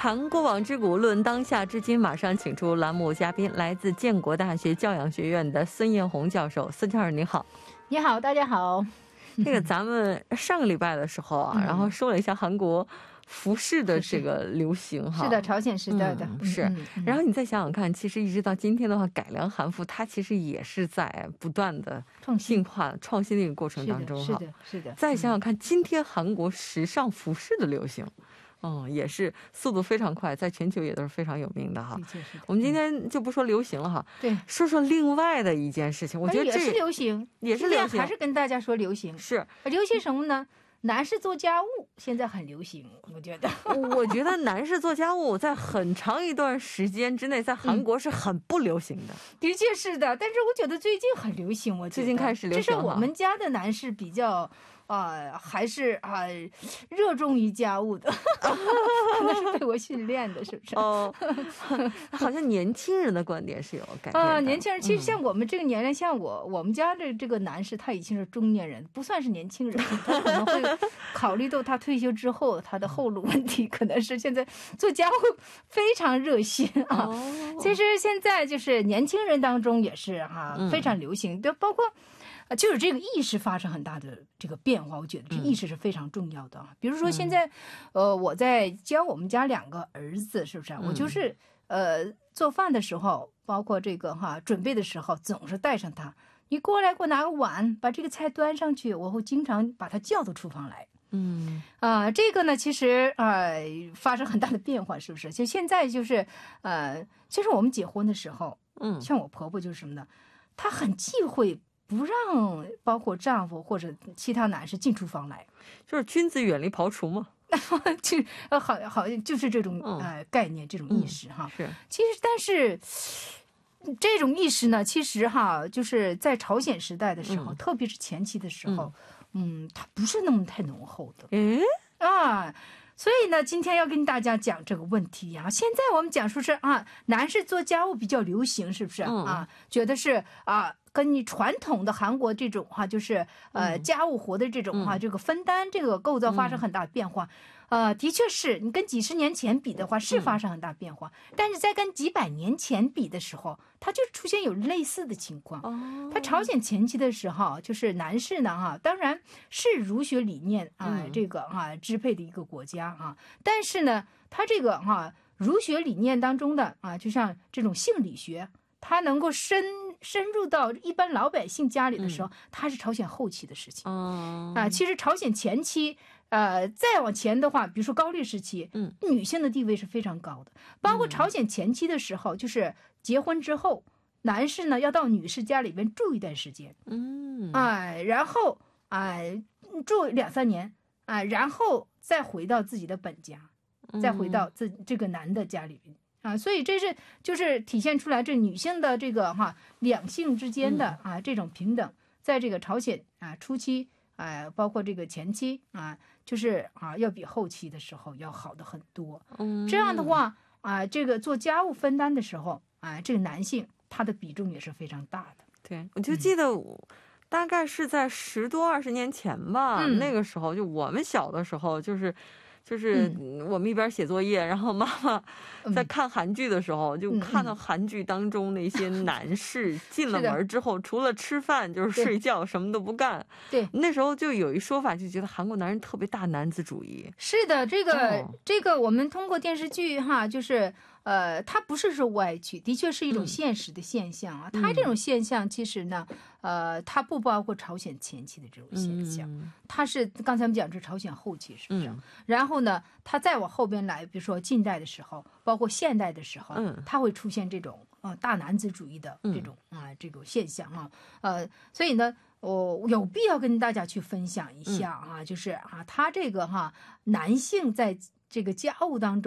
谈过往之古，论当下之今，马上请出栏目嘉宾，来自建国大学教养学院的孙艳红教授。孙教授你好。 你好，大家好。 这个咱们上个礼拜的时候啊，然后说了一下韩国服饰的这个流行哈， 是的，朝鲜时代的是。然后你再想想看，其实一直到今天的话，改良韩服它其实也是在不断的进化、创新的一个过程当中哈。 是的，是的。 再想想看，今天韩国时尚服饰的流行。也是速度非常快，在全球也都是非常有名的哈。我们今天就不说流行了哈，对，说说另外的一件事情。我觉得这也是流行， 也是流行， 还是跟大家说流行。 是流行什么呢？男士做家务现在很流行，我觉得。 我觉得男士做家务在很长一段时间之内，在韩国是很不流行的。 的确是的，但是我觉得最近很流行。我觉得最近开始流行， 这是我们家的男士比较。还是热衷于家务的，可能是被我训练的，是不是？ 好像年轻人的观点是有改变的。 年轻人其实像我们这个年龄，像我们家的这个男士，他已经是中年人，不算是年轻人，他可能会考虑到他退休之后他的后路问题，可能是现在做家务非常热心啊。其实现在就是年轻人当中也是非常流行，包括。就是这个意识发生很大的这个变化，我觉得这意识是非常重要的。比如说现在，我在教我们家2个儿子，是不是？我就是做饭的时候，包括这个准备的时候，总是带上他。你过来给我拿个碗，把这个菜端上去，我会经常把他叫到厨房来。这个呢，其实发生很大的变化，是不是？就现在就是其实我们结婚的时候，像我婆婆就是什么呢？她很忌讳。不让包括丈夫或者其他男士进厨房来， 就是君子远离庖厨嘛。 好，就是这种概念，这种意识哈。 是， 其实但是这种意识呢，其实就是在朝鲜时代的时候，特别是前期的时候，它不是那么太浓厚的。所以呢，今天要跟大家讲这个问题呀。现在我们讲述是男士做家务比较流行，是不是觉得是跟你传统的韩国这种就是家务活的这种这个分担这个构造发生很大的变化。的确是你跟几十年前比的话是发生很大变化，但是在跟几百年前比的时候，它就出现有类似的情况。它朝鲜前期的时候，就是男士呢当然是儒学理念这个支配的一个国家但是呢，它这个儒学理念当中的就像这种性理学，它能够深入到一般老百姓家里的时候，它是朝鲜后期的事情。其实朝鲜前期。再往前的话，比如说高丽时期，女性的地位是非常高的。包括朝鲜前期的时候，就是结婚之后，男士呢要到女士家里边住一段时间，然后住2-3年，然后再回到自己的本家，再回到这个男的家里边所以这是就是体现出来这女性的这个两性之间的这种平等，在这个朝鲜初期。包括这个前期就是要比后期的时候要好的很多。这样的话这个做家务分担的时候这个男性他的比重也是非常大的。 对，我就记得大概是在10多20年前吧，那个时候就我们小的时候就是我们一边写作业，然后妈妈在看韩剧的时候，就看到韩剧当中那些男士进了门之后，除了吃饭就是睡觉，什么都不干。 对， 那时候就有一说法，就觉得韩国男人特别大男子主义。 是的，这个我们通过电视剧就是它不是说歪曲，的确是一种现实的现象它这种现象其实呢，它不包括朝鲜前期的这种现象，它是刚才我们讲是朝鲜后期，是不是？然后呢，它再往后边来，比如说近代的时候，包括现代的时候，它会出现这种大男子主义的这种这种现象所以呢，有必要跟大家去分享一下就是他这个男性在这个家务当中。